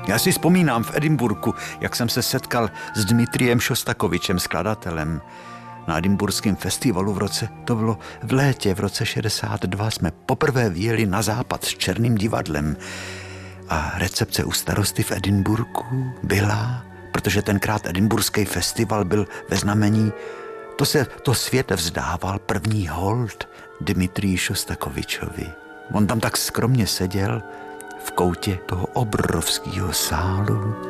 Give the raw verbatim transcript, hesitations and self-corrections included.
Já si vzpomínám v Edinburghu, jak jsem se setkal s Dmitrijem Šostakovičem, skladatelem. Na Edinburghském festivalu v roce, to bylo v létě, v roce šedesát dva, jsme poprvé vyjeli na západ s Černým divadlem. A recepce u starosty v Edinburghu byla, protože tenkrát Edinburghský festival byl ve znamení, to se to svět vzdával první hold Dmitriji Šostakovičovi. On tam tak skromně seděl v koutě toho obrovského sálu.